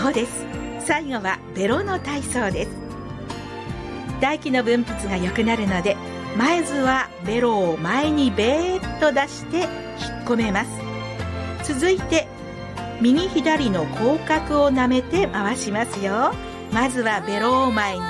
そうです。最後はベロの体操です。唾液の分泌が良くなるので、まずはベロを前にベーッと出して引っ込めます。続いて右左の口角を舐めて回しますよ。まずはベロを前に